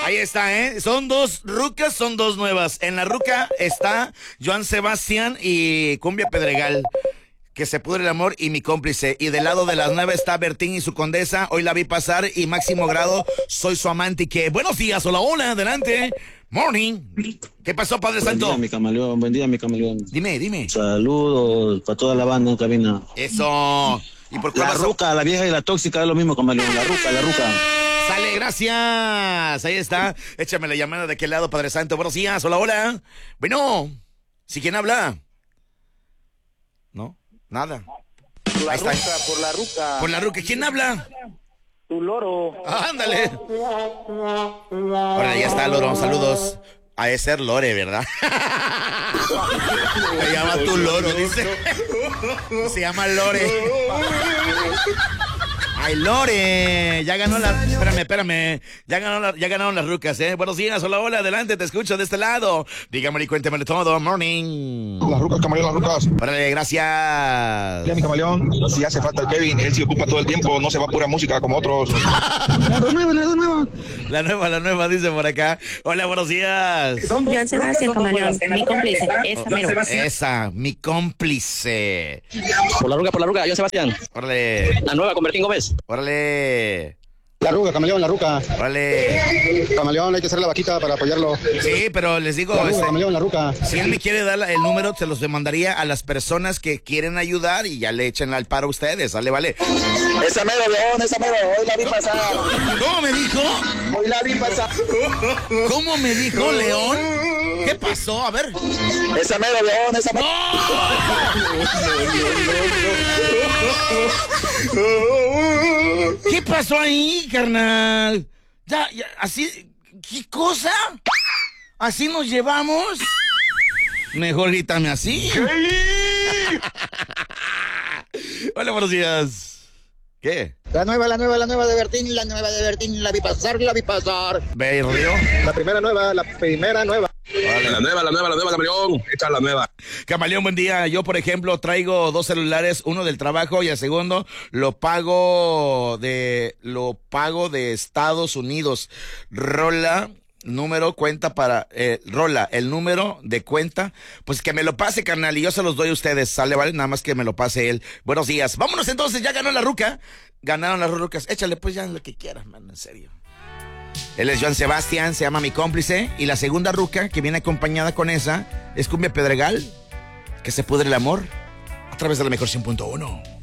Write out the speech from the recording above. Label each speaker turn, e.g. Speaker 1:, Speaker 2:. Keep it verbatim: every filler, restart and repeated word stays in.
Speaker 1: Ahí está, ¿eh? Son dos rucas, son dos nuevas. En la ruca está Joan Sebastián y Cumbia Pedregal. Que se pudre el amor y mi cómplice. Y del lado de las nueve está Bertín y su condesa. Hoy la vi pasar y Máximo Grado, soy su amante. Y que buenos días, hola, hola, adelante. Morning. ¿Qué pasó, Padre
Speaker 2: Buen
Speaker 1: Santo?
Speaker 2: Buen día, mi camaleón, buen día, mi camaleón.
Speaker 1: Dime, dime.
Speaker 2: Saludos para toda la banda en cabina.
Speaker 1: Eso. ¿Y por cuál
Speaker 2: La
Speaker 1: vas a-
Speaker 2: ruca, la vieja y la tóxica es lo mismo, camaleón. La ruca, la ruca.
Speaker 1: Sale, gracias. Ahí está. Échame la llamada de aquel lado, Padre Santo. Buenos días, hola, hola. Bueno, ¿sí quién habla? ¿No? Nada.
Speaker 3: La
Speaker 1: Ahí está.
Speaker 3: ruca, por la ruca.
Speaker 1: Por la ruca, ¿quién habla?
Speaker 3: Tu loro.
Speaker 1: Ah, ándale. Ahora ya está, Loro, saludos. Ha de ser Lore, ¿verdad? Se llama tu Loro, dice. Se llama Lore. Ay, Lore, ya ganó la... Espérame, espérame. Ya, ganó la... ya ganaron las rucas, ¿eh? Buenos días, hola, hola, adelante, te escucho de este lado. Dígame y cuéntemelo todo, morning.
Speaker 4: Las rucas, camaleón, las rucas.
Speaker 1: Órale, gracias.
Speaker 4: Ya, mi camaleón, si hace falta el Kevin, él se ocupa todo el tiempo, no se va a pura música como otros.
Speaker 1: La nueva, la nueva. La nueva, la nueva, dice por acá. Hola, buenos días.
Speaker 5: Joan Sebastián, camaleón, mi cómplice, esa mero.
Speaker 1: Esa, mi cómplice.
Speaker 6: Por la ruca, por la ruca, Joan Sebastián.
Speaker 1: Órale,
Speaker 6: La nueva con Bertín Gómez.
Speaker 1: órale,
Speaker 4: La ruca, camaleón, la ruca.
Speaker 1: órale.
Speaker 4: Camaleón, hay que hacer la vaquita para apoyarlo.
Speaker 1: Sí, pero les digo,
Speaker 4: La ruca,
Speaker 1: este,
Speaker 4: camaleón, la ruca.
Speaker 1: si él me quiere dar la- el número, se los demandaría a las personas que quieren ayudar y ya le echen al paro a ustedes. Vale, vale.
Speaker 3: Esa mero, León, esa mero. Hoy la vi pasar.
Speaker 1: ¿Cómo me dijo?
Speaker 3: Hoy la vi pasar.
Speaker 1: ¿Cómo me dijo, León? ¿Qué pasó? A ver.
Speaker 3: Esa mero, León, esa mero.
Speaker 1: ¿Qué pasó ahí, carnal? Ya, ya, así, ¿qué cosa? ¿Así nos llevamos? Mejor grítame así. Hola, buenos días. ¿Qué?
Speaker 3: La nueva, la nueva, la nueva de Bertín, la nueva de Bertín. La vi pasar, la vi pasar.
Speaker 1: ¿Ve, Río?
Speaker 4: La primera nueva, la primera nueva.
Speaker 2: La nueva, la nueva, la nueva, camaleón. Esta es la nueva.
Speaker 1: Camaleón, buen día. Yo, por ejemplo, traigo dos celulares, uno del trabajo y el segundo lo pago de lo pago de Estados Unidos. Rola, número, cuenta para eh, Rola, el número de cuenta, pues que me lo pase, carnal, y yo se los doy a ustedes. Sale, vale, nada más que me lo pase él. Buenos días. Vámonos entonces, ya ganó la ruca. Ganaron las rucas. Échale pues ya lo que quieras, man, en serio. Él es Joan Sebastián, se llama mi cómplice. Y la segunda ruca, que viene acompañada con esa, es Cumbia Pedregal. Que se pudre el amor a través de la mejor cien punto uno.